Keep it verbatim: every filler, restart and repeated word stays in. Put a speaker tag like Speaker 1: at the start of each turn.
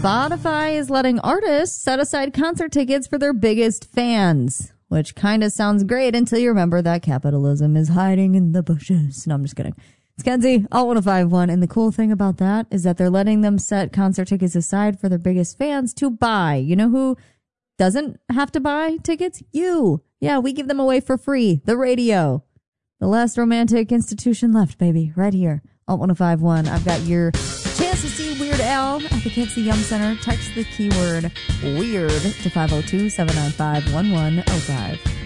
Speaker 1: Spotify is letting artists set aside concert tickets for their biggest fans, which kind of sounds great until you remember that capitalism is hiding in the bushes. No, I'm just kidding. It's Kenzie, Alt one oh five point one, and the cool thing about that is that they're letting them set concert tickets aside for their biggest fans to buy. You know who doesn't have to buy tickets? You. Yeah, we give them away for free. The radio. The last romantic institution left, baby. Right here. Alt one oh five point one. I've got your chance to see Weird Al at the Kansas Yum Center. Text the keyword WEIRD to five oh two, seven nine five, one one oh five.